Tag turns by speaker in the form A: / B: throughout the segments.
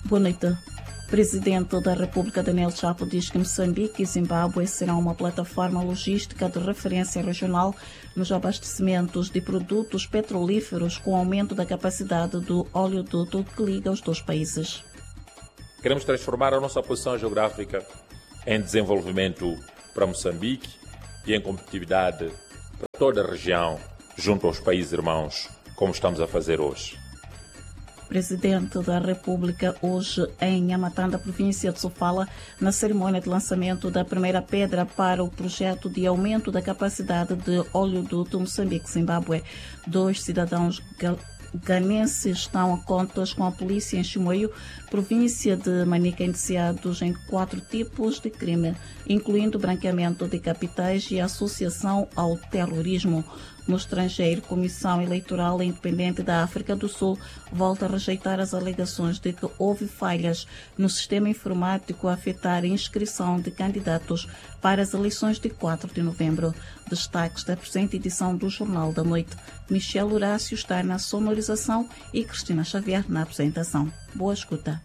A: Boa noite. Presidente da República Daniel Chapo diz que Moçambique e Zimbábue serão uma plataforma logística de referência regional nos abastecimentos de produtos petrolíferos com aumento da capacidade do oleoduto que liga os dois países.
B: Queremos transformar a nossa posição geográfica em desenvolvimento para Moçambique e em competitividade para toda a região junto aos países irmãos, como estamos a fazer hoje.
A: Presidente da República hoje em Nhamatanda, província de Sofala, na cerimônia de lançamento da primeira pedra para o projeto de aumento da capacidade de oleoduto Moçambique-Zimbábue. 2 cidadãos ganenses estão a contas com a polícia em Chimoio, província de Manica, indiciados em 4 tipos de crime, incluindo branqueamento de capitais e associação ao terrorismo. No estrangeiro, Comissão Eleitoral Independente da África do Sul volta a rejeitar as alegações de que houve falhas no sistema informático a afetar a inscrição de candidatos para as eleições de 4 de novembro. Destaques da presente edição do Jornal da Noite. Michel Horácio está na sonorização e Cristina Xavier na apresentação. Boa escuta.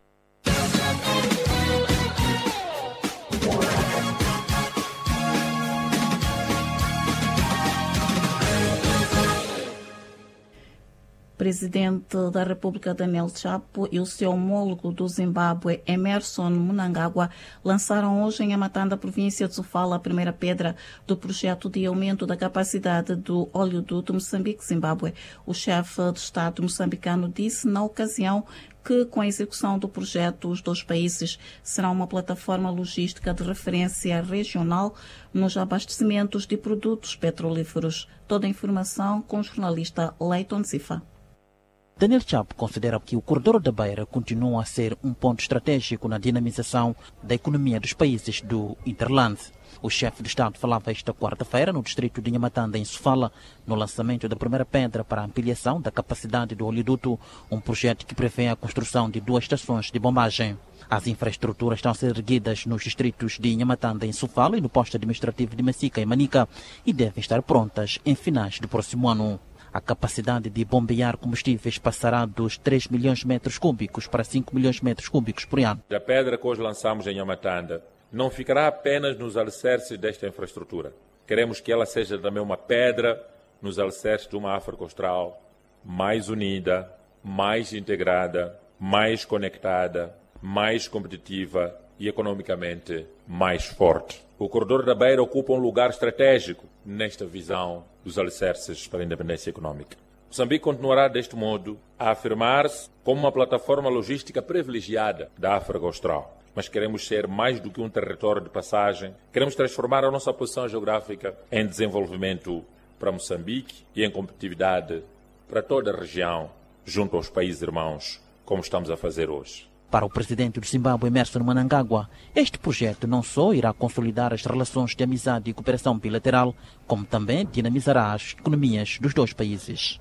A: Presidente da República Daniel Chapo e o seu homólogo do Zimbábue, Emmerson Mnangagwa, lançaram hoje em Nhamatanda, província de Sofala, a primeira pedra do projeto de aumento da capacidade do oleoduto Moçambique-Zimbábue. O chefe de Estado moçambicano disse na ocasião que, com a execução do projeto, os dois países serão uma plataforma logística de referência regional nos abastecimentos de produtos petrolíferos. Toda a informação com o jornalista Leiton Zifa.
C: Daniel Chapo considera que o corredor da Beira continua a ser um ponto estratégico na dinamização da economia dos países do Interland. O chefe de Estado falava esta quarta-feira no distrito de Nhamatanda, em Sofala, no lançamento da primeira pedra para a ampliação da capacidade do oleoduto, um projeto que prevê a construção de 2 estações de bombagem. As infraestruturas estão a ser erguidas nos distritos de Nhamatanda, em Sofala, e no posto administrativo de Messica, em Manica, e devem estar prontas em finais do próximo ano. A capacidade de bombear combustíveis passará dos 3 milhões de metros cúbicos para 5 milhões de metros cúbicos por ano.
B: A pedra que hoje lançamos em Nhamatanda não ficará apenas nos alicerces desta infraestrutura. Queremos que ela seja também uma pedra nos alicerces de uma África Austral mais unida, mais integrada, mais conectada, mais competitiva e economicamente mais forte. O corredor da Beira ocupa um lugar estratégico nesta visão dos alicerces para a independência econômica. Moçambique continuará, deste modo, a afirmar-se como uma plataforma logística privilegiada da África Austral. Mas queremos ser mais do que um território de passagem. Queremos transformar a nossa posição geográfica em desenvolvimento para Moçambique e em competitividade para toda a região, junto aos países irmãos, como estamos a fazer hoje.
C: Para o presidente do Zimbábue, Emmerson Mnangagwa, este projeto não só irá consolidar as relações de amizade e cooperação bilateral, como também dinamizará as economias dos dois países.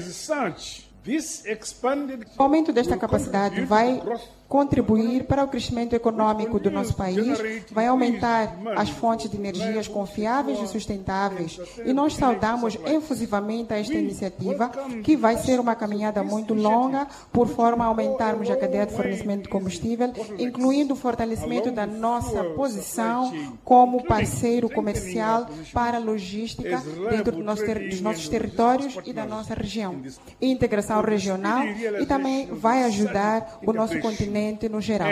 D: O aumento desta capacidade vai contribuir para o crescimento econômico do nosso país, vai aumentar as fontes de energias confiáveis e sustentáveis. E nós saudamos efusivamente esta iniciativa, que vai ser uma caminhada muito longa, por forma a aumentarmos a cadeia de fornecimento de combustível, incluindo o fortalecimento da nossa posição como parceiro comercial para a logística dentro dos nossos territórios e da nossa região. Integração regional, e também vai ajudar o nosso continente no geral.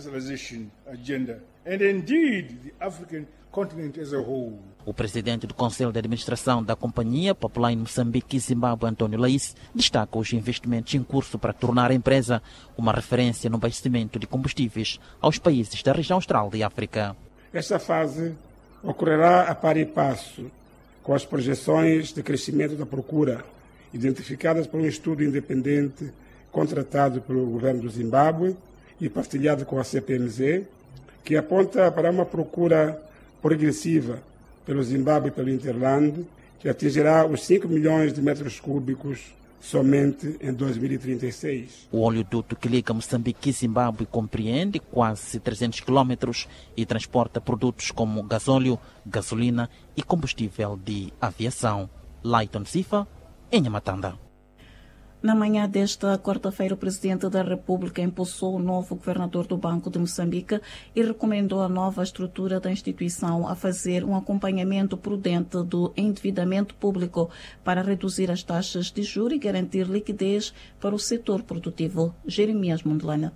C: O presidente do Conselho de Administração da Companhia Popular em Moçambique e Zimbábue, Antônio Laís, destaca os investimentos em curso para tornar a empresa uma referência no abastecimento de combustíveis aos países da região austral de África.
E: Esta fase ocorrerá a par e passo com as projeções de crescimento da procura identificadas por um estudo independente contratado pelo governo do Zimbábue e partilhado com a CPMZ, que aponta para uma procura progressiva pelo Zimbábue e pelo Interland, que atingirá os 5 milhões de metros cúbicos somente em 2036.
C: O oleoduto que liga Moçambique e Zimbábue compreende quase 300 quilômetros e transporta produtos como gasóleo, gasolina e combustível de aviação. Leiton Zifa, em Nhamatanda.
A: Na manhã desta quarta-feira, o Presidente da República impulsou o novo governador do Banco de Moçambique e recomendou a nova estrutura da instituição a fazer um acompanhamento prudente do endividamento público para reduzir as taxas de juros e garantir liquidez para o setor produtivo. Jeremias Mondelana.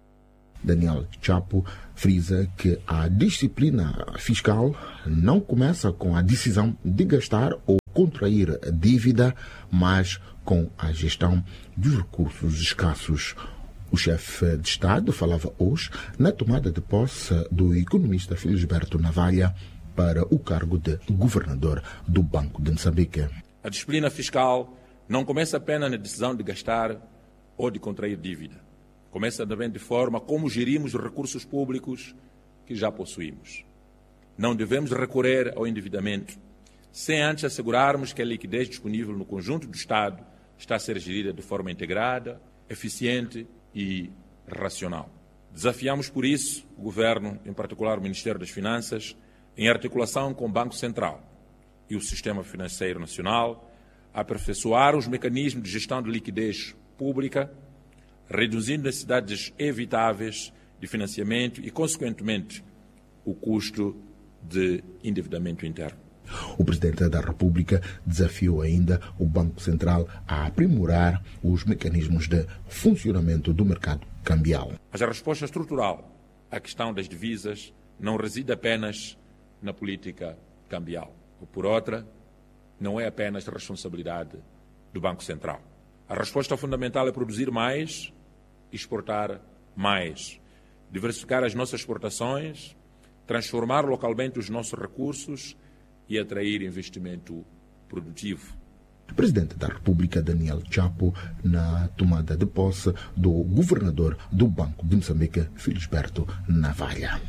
F: Daniel Chapo frisa que a disciplina fiscal não começa com a decisão de gastar ou contrair a dívida, mas com a gestão dos recursos escassos. O chefe de Estado falava hoje na tomada de posse do economista Felisberto Navalha para o cargo de governador do Banco de Moçambique.
B: A disciplina fiscal não começa apenas na decisão de gastar ou de contrair dívida. Começa também de forma como gerimos os recursos públicos que já possuímos. Não devemos recorrer ao endividamento sem antes assegurarmos que a liquidez disponível no conjunto do Estado está a ser gerida de forma integrada, eficiente e racional. Desafiamos, por isso, o Governo, em particular o Ministério das Finanças, em articulação com o Banco Central e o Sistema Financeiro Nacional, a aperfeiçoar os mecanismos de gestão de liquidez pública, reduzindo necessidades evitáveis de financiamento e, consequentemente, o custo de endividamento interno.
F: O Presidente da República desafiou ainda o Banco Central a aprimorar os mecanismos de funcionamento do mercado cambial.
B: Mas a resposta estrutural à questão das divisas não reside apenas na política cambial. Ou, por outra, não é apenas responsabilidade do Banco Central. A resposta fundamental é produzir mais e exportar mais, diversificar as nossas exportações, transformar localmente os nossos recursos e atrair investimento produtivo.
F: O Presidente da República, Daniel Chapo, na tomada de posse do governador do Banco de Moçambique, Felisberto Navalha.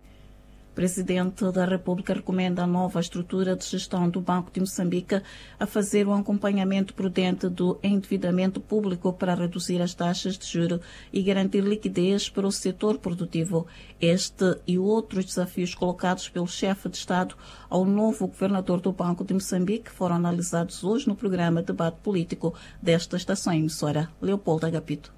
A: O Presidente da República recomenda a nova estrutura de gestão do Banco de Moçambique a fazer um acompanhamento prudente do endividamento público para reduzir as taxas de juros e garantir liquidez para o setor produtivo. Este e outros desafios colocados pelo chefe de Estado ao novo governador do Banco de Moçambique foram analisados hoje no programa Debate Político desta estação emissora. Leopoldo Agapito.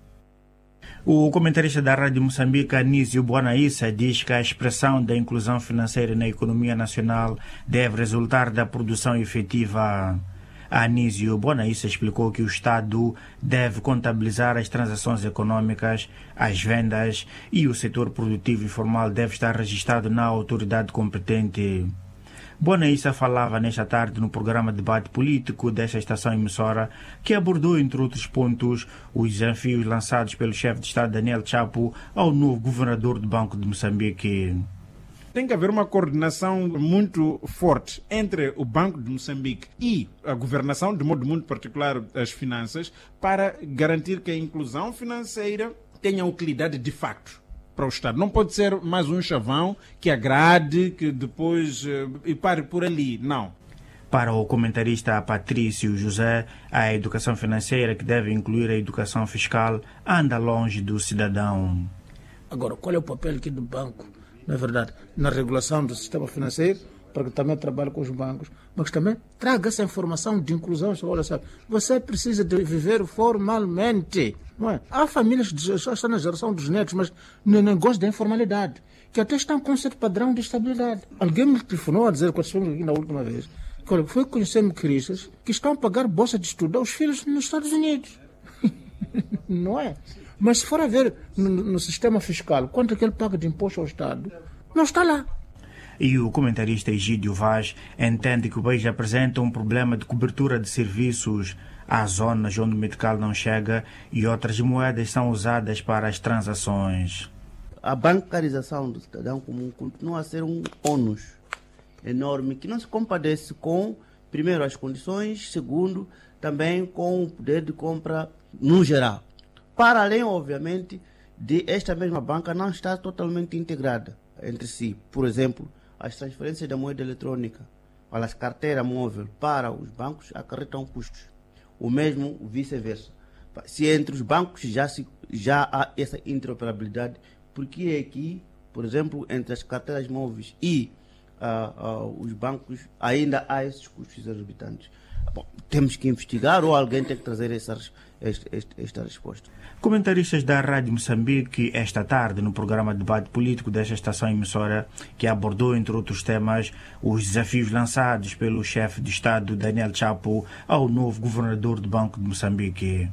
G: O comentarista da Rádio Moçambique, Anísio Bonaissa, diz que a expressão da inclusão financeira na economia nacional deve resultar da produção efetiva. Anísio Bonaissa explicou que o Estado deve contabilizar as transações econômicas, as vendas e o setor produtivo informal deve estar registrado na autoridade competente. Bonaissa falava nesta tarde no programa Debate Político desta estação emissora, que abordou, entre outros pontos, os desafios lançados pelo chefe de Estado Daniel Chapo ao novo governador do Banco de Moçambique.
H: Tem que haver uma coordenação muito forte entre o Banco de Moçambique e a governação, de modo muito particular as finanças, para garantir que a inclusão financeira tenha utilidade de facto para o Estado. Não pode ser mais um chavão que agrade, que depois e pare por ali. Não.
G: Para o comentarista Patrício José, a educação financeira, que deve incluir a educação fiscal, anda longe do cidadão.
I: Agora, qual é o papel aqui do banco, na verdade, na regulação do sistema financeiro, para que também trabalhe com os bancos, mas também traga essa informação de inclusão. Olha, sabe, você precisa de viver formalmente, não é? Há famílias que já estão na geração dos netos, mas não gostam da informalidade, que até estão com um certo padrão de estabilidade. Alguém me telefonou a dizer, quando estivemos aqui na última vez, que olha, foi conhecer mecanistas que estão a pagar bolsa de estudo aos filhos nos Estados Unidos. Não é? Mas se for a ver no sistema fiscal, quanto é que ele paga de imposto ao Estado, não está lá.
G: E o comentarista Egídio Vaz entende que o país apresenta um problema de cobertura de serviços. Há zonas onde o medical não chega e outras moedas são usadas para as transações.
J: A bancarização do cidadão comum continua a ser um ônus enorme que não se compadece com, primeiro, as condições, segundo, também com o poder de compra no geral. Para além, obviamente, de esta mesma banca não estar totalmente integrada entre si. Por exemplo, as transferências da moeda eletrônica, as carteiras móveis para os bancos acarretam custos. O mesmo vice-versa. Se entre os bancos já há essa interoperabilidade, porque aqui, por exemplo, entre as carteiras móveis e os bancos ainda há esses custos exorbitantes. Bom, temos que investigar ou alguém tem que trazer esta resposta.
G: Comentaristas da Rádio Moçambique esta tarde no programa Debate Político desta estação emissora, que abordou, entre outros temas, os desafios lançados pelo chefe de Estado Daniel Chapo ao novo governador do Banco de Moçambique.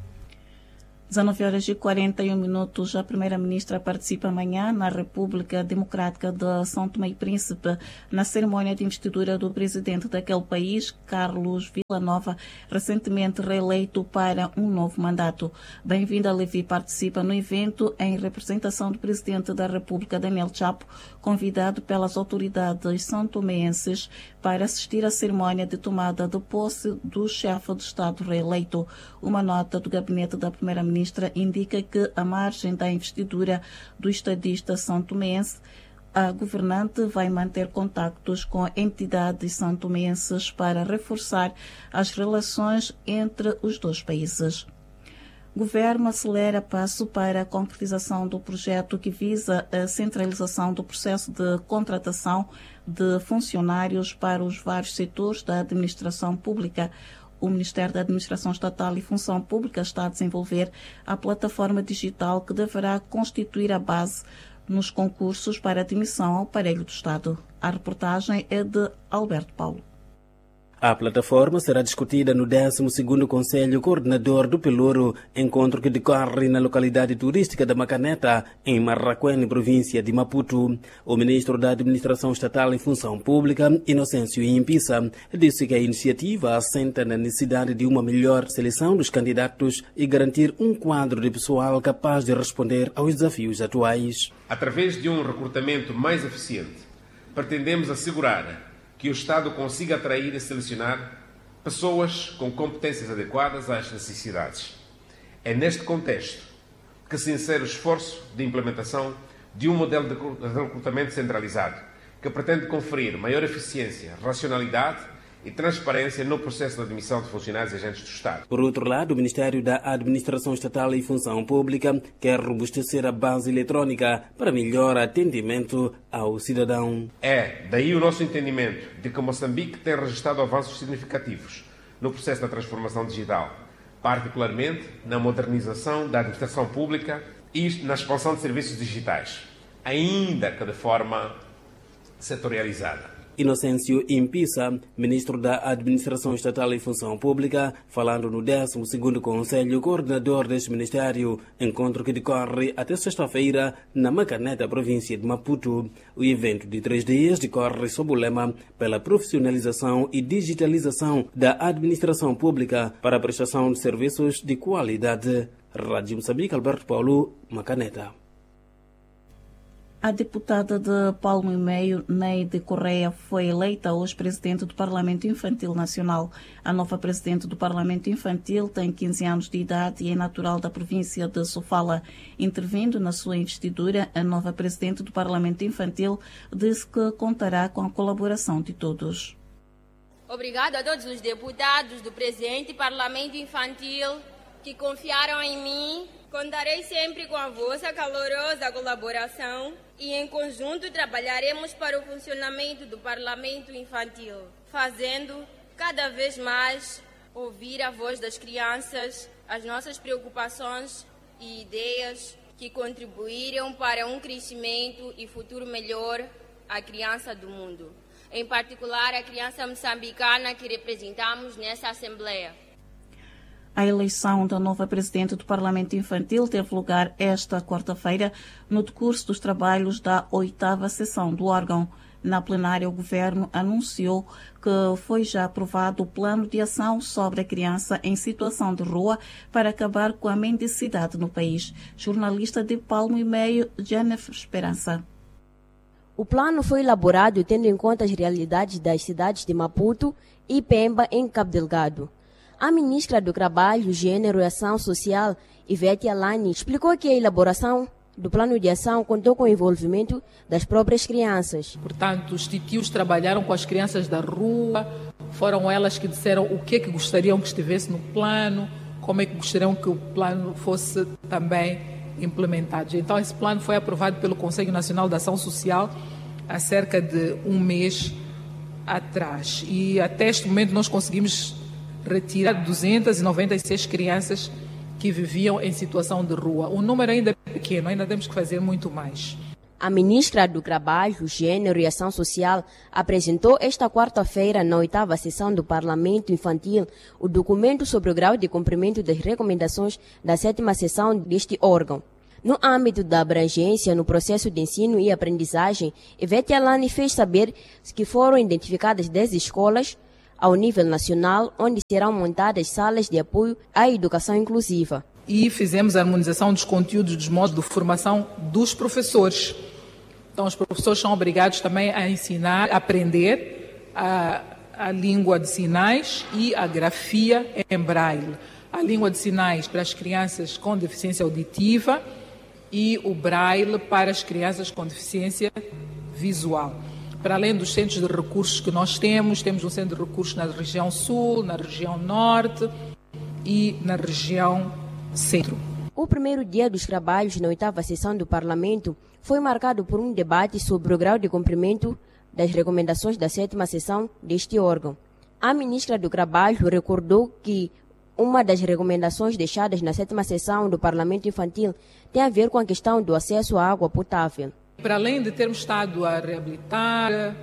A: 19h41. A primeira-ministra participa amanhã na República Democrática de São Tomé e Príncipe na cerimônia de investidura do presidente daquele país, Carlos Villanova, recentemente reeleito para um novo mandato. Bem-vinda, Levi participa no evento em representação do presidente da República, Daniel Chapo, convidado pelas autoridades santomenses para assistir à cerimônia de tomada de posse do chefe de Estado reeleito. Uma nota do gabinete da primeira-ministra indica que, à margem da investidura do estadista santomense, a governante vai manter contactos com entidades santomenses para reforçar as relações entre os dois países. O governo acelera passo para a concretização do projeto que visa a centralização do processo de contratação de funcionários para os vários setores da administração pública. O Ministério da Administração Estatal e Função Pública está a desenvolver a plataforma digital que deverá constituir a base nos concursos para admissão ao aparelho do Estado. A reportagem é de Alberto Paulo.
K: A plataforma será discutida no 12º Conselho Coordenador do Pelouro, encontro que decorre na localidade turística da Macaneta, em Marraquém, província de Maputo. O ministro da Administração Estatal e Função Pública, Inocêncio Impisa, disse que a iniciativa assenta na necessidade de uma melhor seleção dos candidatos e garantir um quadro de pessoal capaz de responder aos desafios atuais.
L: Através de um recrutamento mais eficiente, pretendemos assegurar que o Estado consiga atrair e selecionar pessoas com competências adequadas às necessidades. É neste contexto que se insere o esforço de implementação de um modelo de recrutamento centralizado, que pretende conferir maior eficiência, racionalidade e transparência no processo de admissão de funcionários e agentes do Estado.
K: Por outro lado, o Ministério da Administração Estatal e Função Pública quer robustecer a base eletrónica para melhor atendimento ao cidadão.
L: É daí o nosso entendimento de que Moçambique tem registrado avanços significativos no processo da transformação digital, particularmente na modernização da administração pública e na expansão de serviços digitais, ainda que de forma setorializada.
K: Inocêncio Impisa, ministro da Administração Estatal e Função Pública, falando no 12º Conselho Coordenador deste Ministério, encontro que decorre até sexta-feira na Macaneta, província de Maputo. O evento de 3 dias decorre sob o lema pela profissionalização e digitalização da administração pública para a prestação de serviços de qualidade. Rádio Moçambique, Alberto Paulo, Macaneta.
A: A deputada de Palmo e Meio, Neide Correia, foi eleita hoje presidente do Parlamento Infantil Nacional. A nova presidente do Parlamento Infantil tem 15 anos de idade e é natural da província de Sofala. Intervindo na sua investidura, a nova presidente do Parlamento Infantil disse que contará com a colaboração de todos.
M: Obrigado a todos os deputados do presente Parlamento Infantil que confiaram em mim. Contarei sempre com a vossa calorosa colaboração e, em conjunto, trabalharemos para o funcionamento do Parlamento Infantil, fazendo cada vez mais ouvir a voz das crianças, as nossas preocupações e ideias que contribuíram para um crescimento e futuro melhor à criança do mundo, em particular a criança moçambicana que representamos nessa Assembleia.
A: A eleição da nova presidente do Parlamento Infantil teve lugar esta quarta-feira no decurso dos trabalhos da 8ª sessão do órgão. Na plenária, o Governo anunciou que foi já aprovado o plano de ação sobre a criança em situação de rua para acabar com a mendicidade no país. Jornalista de Palmo e Meio, Jennifer Esperança.
N: O plano foi elaborado tendo em conta as realidades das cidades de Maputo e Pemba, em Cabo Delgado. A ministra do Trabalho, Gênero e Ação Social, Ivete Alani, explicou que a elaboração do plano de ação contou com o envolvimento das próprias crianças.
O: Portanto, os titios trabalharam com as crianças da rua, foram elas que disseram o que gostariam que estivesse no plano, como é que gostariam que o plano fosse também implementado. Então, esse plano foi aprovado pelo Conselho Nacional de Ação Social há cerca de um mês atrás. E até este momento nós conseguimos retirar 296 crianças que viviam em situação de rua. O número ainda é pequeno, ainda temos que fazer muito mais.
N: A ministra do Trabalho, Gênero e Ação Social apresentou esta quarta-feira, na 8ª sessão do Parlamento Infantil, o documento sobre o grau de cumprimento das recomendações da 7ª sessão deste órgão. No âmbito da abrangência no processo de ensino e aprendizagem, Ivete Alane fez saber que foram identificadas 10 escolas ao nível nacional, onde serão montadas salas de apoio à educação inclusiva.
O: E fizemos a harmonização dos conteúdos dos modos de formação dos professores. Então, os professores são obrigados também a ensinar, a aprender a língua de sinais e a grafia em braille. A língua de sinais para as crianças com deficiência auditiva e o braille para as crianças com deficiência visual. Para além dos centros de recursos que nós temos um centro de recursos na região sul, na região norte e na região centro.
N: O primeiro dia dos trabalhos na 8ª sessão do Parlamento foi marcado por um debate sobre o grau de cumprimento das recomendações da 7ª sessão deste órgão. A ministra do Trabalho recordou que uma das recomendações deixadas na 7ª sessão do Parlamento Infantil tem a ver com a questão do acesso à água potável.
O: Para além de termos estado a reabilitar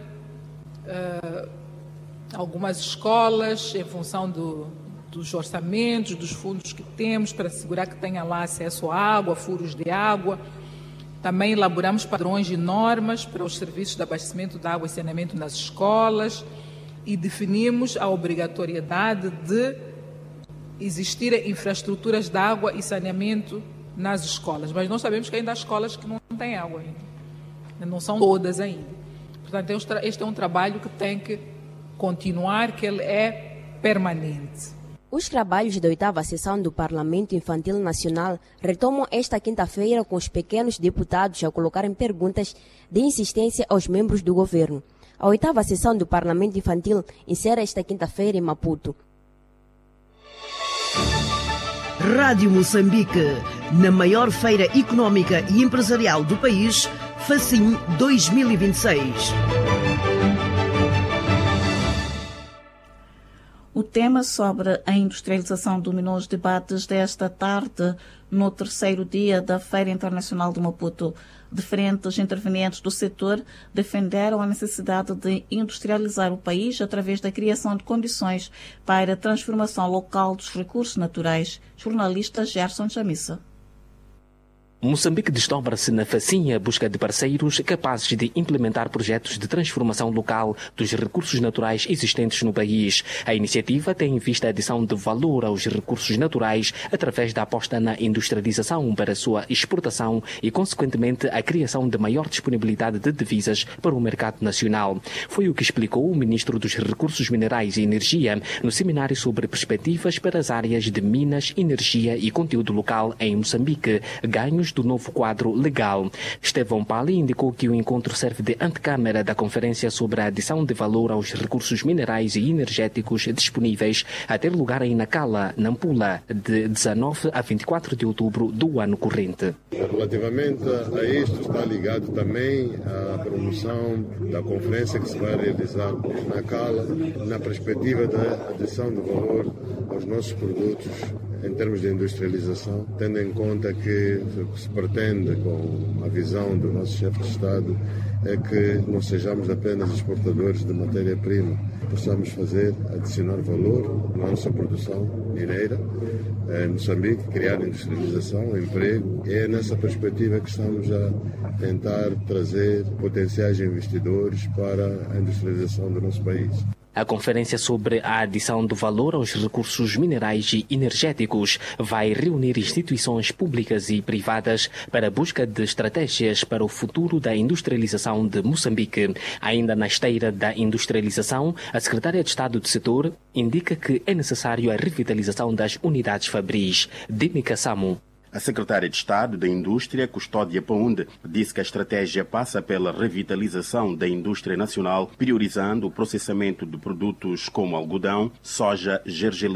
O: algumas escolas em função dos orçamentos, dos fundos que temos para assegurar que tenha lá acesso à água, furos de água. Também elaboramos padrões e normas para os serviços de abastecimento de água e saneamento nas escolas e definimos a obrigatoriedade de existirem infraestruturas de água e saneamento nas escolas. Mas nós sabemos que ainda há escolas que não têm água ainda. Não são todas ainda. Portanto, este é um trabalho que tem que continuar, que ele é permanente.
N: Os trabalhos da 8ª sessão do Parlamento Infantil Nacional retomam esta quinta-feira com os pequenos deputados a colocarem perguntas de insistência aos membros do governo. A 8ª sessão do Parlamento Infantil encerra esta quinta-feira em Maputo.
P: Rádio Moçambique, na maior feira económica e empresarial do país, Facim 2026.
A: O tema sobre a industrialização dominou os debates desta tarde no terceiro dia da Feira Internacional de Maputo. Diferentes intervenientes do setor defenderam a necessidade de industrializar o país através da criação de condições para a transformação local dos recursos naturais. Jornalista Gerson Chamissa.
Q: Moçambique desdobra-se na facinha busca de parceiros capazes de implementar projetos de transformação local dos recursos naturais existentes no país. A iniciativa tem em vista a adição de valor aos recursos naturais através da aposta na industrialização para sua exportação e, consequentemente, a criação de maior disponibilidade de divisas para o mercado nacional. Foi o que explicou o ministro dos Recursos Minerais e Energia no seminário sobre perspectivas para as áreas de minas, energia e conteúdo local em Moçambique, ganhos do novo quadro legal. Estevão Pali indicou que o encontro serve de antecâmara da conferência sobre a adição de valor aos recursos minerais e energéticos disponíveis a ter lugar em Nacala, Nampula, de 19 a 24 de outubro do ano corrente.
R: Relativamente a isto, está ligado também à promoção da conferência que se vai realizar em Nacala, na perspectiva da adição de valor aos nossos produtos em termos de industrialização, tendo em conta que o que se pretende com a visão do nosso chefe de Estado é que não sejamos apenas exportadores de matéria-prima, possamos adicionar valor na nossa produção mineira em Moçambique, criar industrialização, emprego. É nessa perspectiva que estamos a tentar trazer potenciais investidores para a industrialização do nosso país.
Q: A conferência sobre a adição do valor aos recursos minerais e energéticos vai reunir instituições públicas e privadas para a busca de estratégias para o futuro da industrialização de Moçambique. Ainda na esteira da industrialização, a secretária de Estado do setor indica que é necessário a revitalização das unidades fabris. Dimika Samu.
S: A secretária de Estado da Indústria, Custódia Paunde, disse que a estratégia passa pela revitalização da indústria nacional, priorizando o processamento de produtos como algodão, soja, gergelim,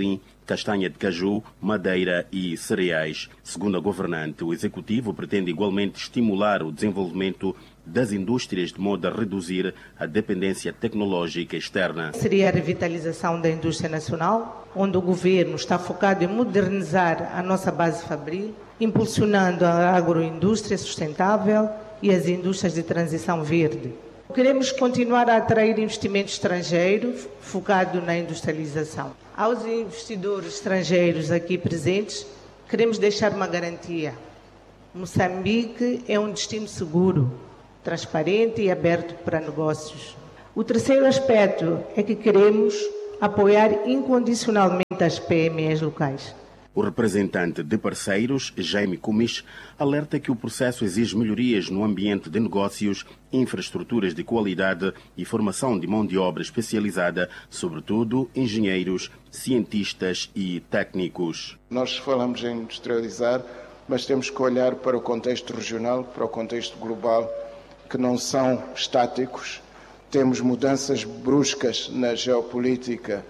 S: castanha de caju, madeira e cereais. Segundo a governante, o Executivo pretende igualmente estimular o desenvolvimento das indústrias de modo a reduzir a dependência tecnológica externa.
T: Seria a revitalização da indústria nacional, onde o governo está focado em modernizar a nossa base fabril, impulsionando a agroindústria sustentável e as indústrias de transição verde. Queremos continuar a atrair investimento estrangeiro focado na industrialização. Aos investidores estrangeiros aqui presentes, queremos deixar uma garantia. Moçambique é um destino seguro, transparente e aberto para negócios. O terceiro aspecto é que queremos apoiar incondicionalmente as PMEs locais.
S: O representante de parceiros, Jaime Kumis, alerta que o processo exige melhorias no ambiente de negócios, infraestruturas de qualidade e formação de mão de obra especializada, sobretudo engenheiros, cientistas e técnicos.
U: Nós falamos em industrializar, mas temos que olhar para o contexto regional, para o contexto global, que não são estáticos. Temos mudanças bruscas na geopolítica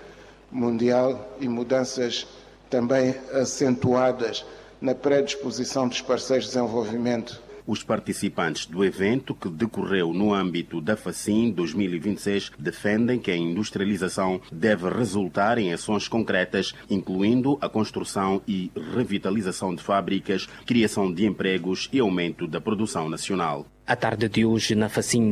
U: mundial e mudanças também acentuadas na predisposição dos parceiros de desenvolvimento.
S: Os participantes do evento, que decorreu no âmbito da FACIN 2026, defendem que a industrialização deve resultar em ações concretas, incluindo a construção e revitalização de fábricas, criação de empregos e aumento da produção nacional.
Q: A tarde de hoje, na FACIN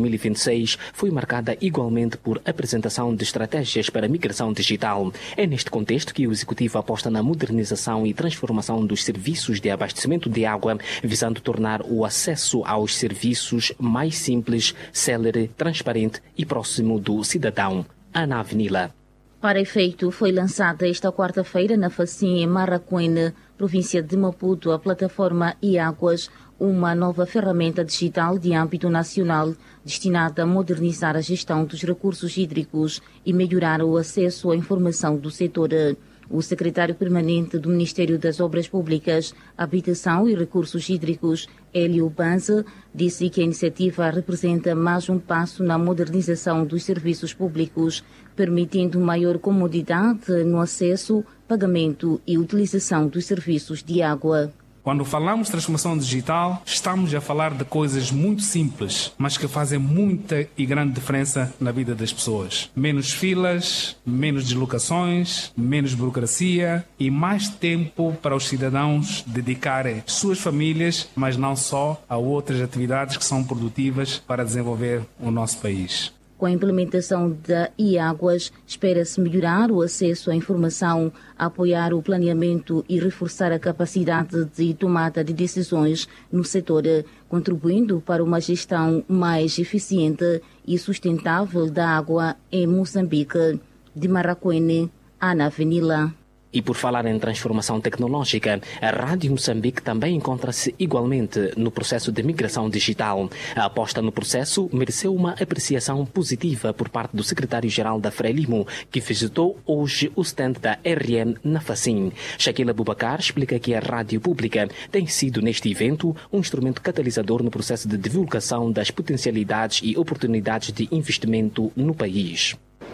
Q: 2026, foi marcada igualmente por apresentação de estratégias para a migração digital. É neste contexto que o Executivo aposta na modernização e transformação dos serviços de abastecimento de água, visando tornar o acesso aos serviços mais simples, célere, transparente e próximo do cidadão. Ana Avenila.
V: Para efeito, foi lançada esta quarta-feira na FACIN em Maracuene, província de Maputo, a plataforma e-Águas, uma nova ferramenta digital de âmbito nacional destinada a modernizar a gestão dos recursos hídricos e melhorar o acesso à informação do setor. O secretário permanente do Ministério das Obras Públicas, Habitação e Recursos Hídricos, Hélio Banza, disse que a iniciativa representa mais um passo na modernização dos serviços públicos, permitindo maior comodidade no acesso, pagamento e utilização dos serviços de água.
W: Quando falamos de transformação digital, estamos a falar de coisas muito simples, mas que fazem muita e grande diferença na vida das pessoas. Menos filas, menos deslocações, menos burocracia e mais tempo para os cidadãos dedicarem suas famílias, mas não só, a outras atividades que são produtivas para desenvolver o nosso país.
V: Com a implementação da e-Águas, espera-se melhorar o acesso à informação, apoiar o planeamento e reforçar a capacidade de tomada de decisões no setor, contribuindo para uma gestão mais eficiente e sustentável da água em Moçambique. De Maracuene, Ana Avenila.
Q: E por falar em transformação tecnológica, a Rádio Moçambique também encontra-se igualmente no processo de migração digital. A aposta no processo mereceu uma apreciação positiva por parte do secretário-geral da Frelimo, que visitou hoje o stand da RM na FACIN. Shaquila Bubacar explica que a rádio pública tem sido, neste evento, um instrumento catalisador no processo de divulgação das potencialidades e oportunidades de investimento no país.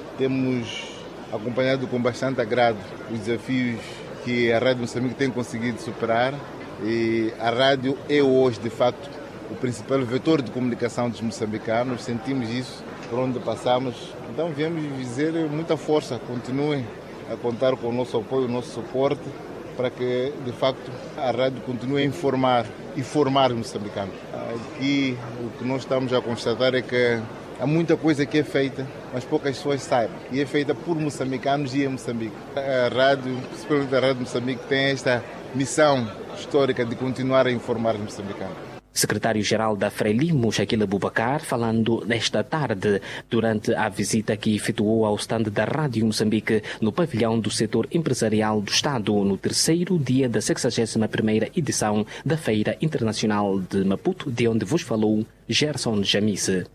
X: Temos acompanhado com bastante agrado os desafios que a Rádio Moçambique tem conseguido superar, e a rádio é hoje, de facto, o principal vetor de comunicação dos moçambicanos. Sentimos isso por onde passamos. Então viemos dizer muita força, continuem a contar com o nosso apoio, o nosso suporte, para que, de facto, a rádio continue a informar e formar os moçambicanos. Aqui o que nós estamos a constatar é que há muita coisa que é feita, mas poucas pessoas sabem. E é feita por moçambicanos e em Moçambique. A rádio, principalmente a Rádio Moçambique, tem esta missão histórica de continuar a informar os moçambicanos.
Q: Secretário-geral da Frelimo, Shaquila Bubacar, falando nesta tarde durante a visita que efetuou ao stand da Rádio Moçambique no pavilhão do setor empresarial do Estado, no terceiro dia da 61ª edição da Feira Internacional de Maputo, de onde vos falou Gerson Jamise.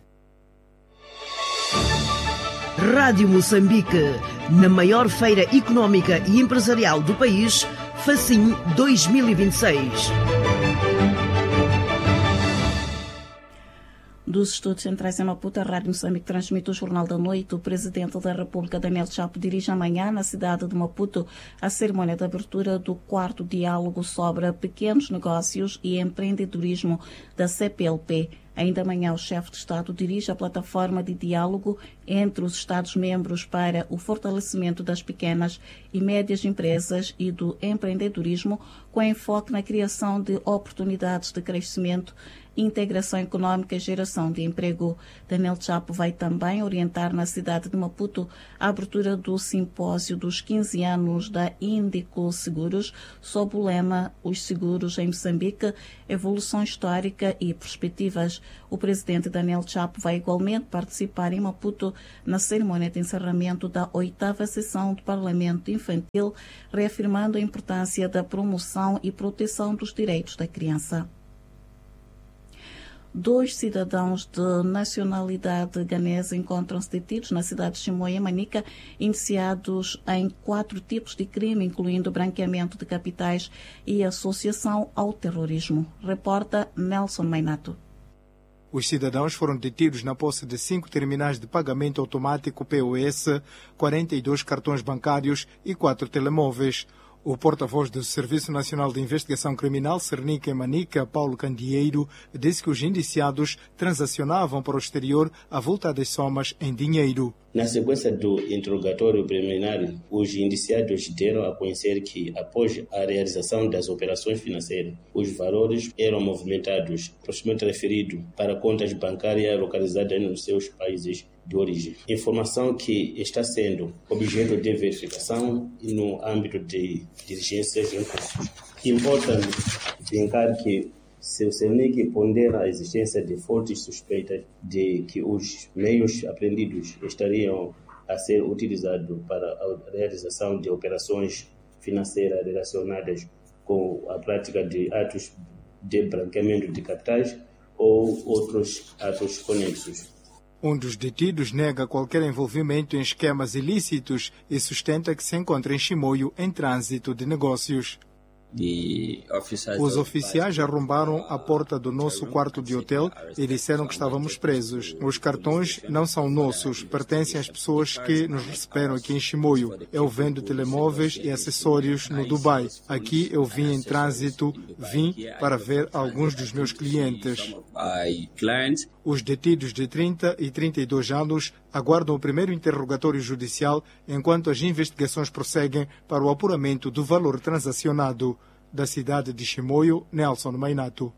P: Rádio Moçambique, na maior feira económica e empresarial do país, FACIN 2026.
A: Dos Estudos Centrais em Maputo, a Rádio Moçambique transmite o Jornal da Noite. O Presidente da República, Daniel Chapo, dirige amanhã na cidade de Maputo a cerimônia de abertura do 4º diálogo sobre pequenos negócios e empreendedorismo da CPLP. Ainda amanhã, o chefe de Estado dirige a plataforma de diálogo entre os Estados-membros para o fortalecimento das pequenas e médias empresas e do empreendedorismo, com enfoque na criação de oportunidades de crescimento, integração econômica e geração de emprego. Daniel Chapo vai também orientar na cidade de Maputo a abertura do simpósio dos 15 anos da Índico Seguros, sob o lema Os Seguros em Moçambique, Evolução Histórica e Perspectivas. O presidente Daniel Chapo vai igualmente participar em Maputo na cerimônia de encerramento da 8ª sessão do Parlamento Infantil, reafirmando a importância da promoção e proteção dos direitos da criança. 2 cidadãos de nacionalidade ganesa encontram-se detidos na cidade de Chimoio, em Manica, iniciados em 4 tipos de crime, incluindo branqueamento de capitais e associação ao terrorismo. Reporta Nelson Mainato.
B: Os cidadãos foram detidos na posse de 5 terminais de pagamento automático POS, 42 cartões bancários e 4 telemóveis. O porta-voz do Serviço Nacional de Investigação Criminal, Cernica em Manica, Paulo Candieiro, disse que os indiciados transacionavam para o exterior a volta das somas em dinheiro.
C: Na sequência do interrogatório preliminar, os indiciados deram a conhecer que, após a realização das operações financeiras, os valores eram movimentados, proximamente referido, para contas bancárias localizadas nos seus países de origem. Informação que está sendo objeto de verificação no âmbito de diligências em curso. Importa brincar que o CENIC pondera a existência de fortes suspeitas de que os meios apreendidos estariam a ser utilizados para a realização de operações financeiras relacionadas com a prática de atos de branqueamento de capitais ou outros atos conexos.
B: Um dos detidos nega qualquer envolvimento em esquemas ilícitos e sustenta que se encontra em Chimoio em trânsito de negócios. Os oficiais arrombaram a porta do nosso quarto de hotel e disseram que estávamos presos. Os cartões não são nossos, pertencem às pessoas que nos receberam aqui em Chimoio. Eu vendo telemóveis e acessórios no Dubai. Aqui eu vim em trânsito, vim para ver alguns dos meus clientes. Os detidos de 30 e 32 anos aguardam o primeiro interrogatório judicial enquanto as investigações prosseguem para o apuramento do valor transacionado. Da cidade de Chimoio, Nelson Mainato.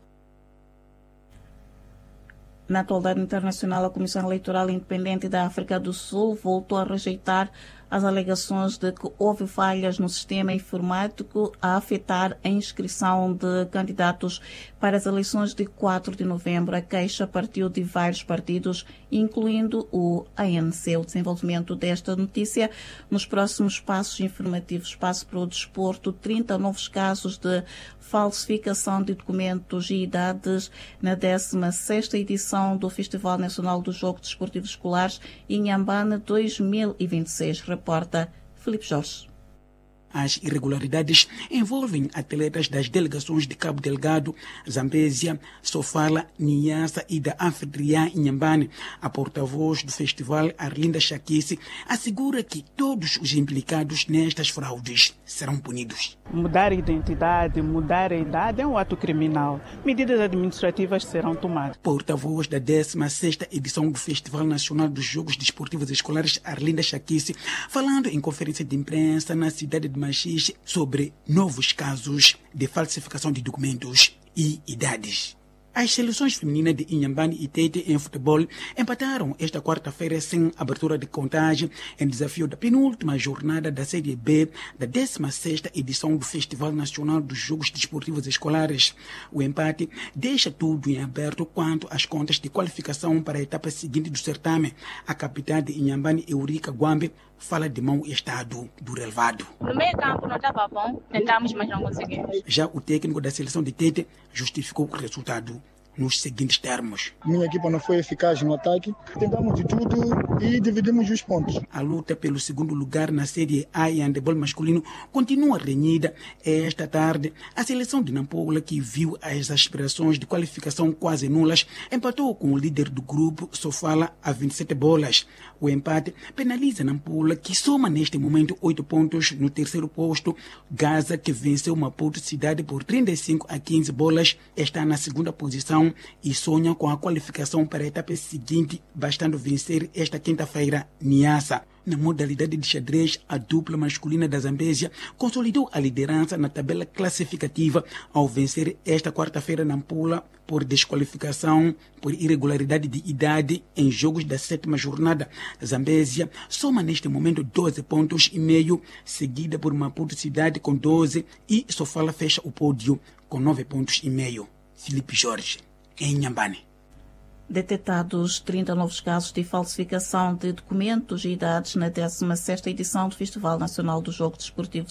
A: Na atualidade internacional, a Comissão Eleitoral Independente da África do Sul voltou a rejeitar as alegações de que houve falhas no sistema informático a afetar a inscrição de candidatos para as eleições de 4 de novembro. A queixa partiu de vários partidos, incluindo o ANC. O desenvolvimento desta notícia nos próximos passos informativos. Passo para o desporto. 30 novos casos de falsificação de documentos e idades na 16ª edição do Festival Nacional dos Jogos Desportivos Escolares Inhambane 2026. Reporta Filipe Jorge.
D: As irregularidades envolvem atletas das delegações de Cabo Delgado, Zambésia, Sofala, Niassa e da anfitriã Inhambane. A porta-voz do festival, Arlinda Chaquice, assegura que todos os implicados nestas fraudes serão punidos.
E: Mudar a identidade, mudar a idade é um ato criminal. Medidas administrativas serão tomadas.
D: Porta-voz da 16ª edição do Festival Nacional dos Jogos Desportivos Escolares, Arlinda Chaquice, falando em conferência de imprensa na cidade de Machixe sobre novos casos de falsificação de documentos e idades. As seleções femininas de Inhambane e Tete em futebol empataram esta quarta-feira sem abertura de contagem em desafio da penúltima jornada da Série B da 16ª edição do Festival Nacional dos Jogos Desportivos Escolares. O empate deixa tudo em aberto quanto às contas de qualificação para a etapa seguinte do certame. A capitã de Inhambane, Eurica Guambe, fala de mau estado do relevado.
Y: No meio campo não estava bom, tentamos, mas não conseguimos.
D: Já o técnico da seleção de Tete justificou o resultado nos seguintes termos.
F: Minha equipa não foi eficaz no ataque, tentamos de tudo e dividimos os pontos.
D: A luta pelo segundo lugar na Série A e handebol masculino continua renhida. Esta tarde, a seleção de Nampula, que viu as aspirações de qualificação quase nulas, empatou com o líder do grupo, Sofala, a 27 bolas. O empate penaliza Nampula, que soma neste momento 8 pontos no terceiro posto. Gaza, que venceu Maputo Cidade por 35-15 bolas, está na segunda posição e sonha com a qualificação para a etapa seguinte, bastando vencer esta quinta-feira Niassa. Na modalidade de xadrez, a dupla masculina da Zambésia consolidou a liderança na tabela classificativa ao vencer esta quarta-feira Nampula por desqualificação por irregularidade de idade em jogos da 7ª jornada. A Zambésia soma neste momento 12,5 pontos, seguida por Maputo Cidade com 12 e Sofala fecha o pódio com 9,5 pontos. Filipe Jorge, em Inhambane.
A: Detetados 30 novos casos de falsificação de documentos e idades na 16ª edição do Festival Nacional do Jogo Desportivo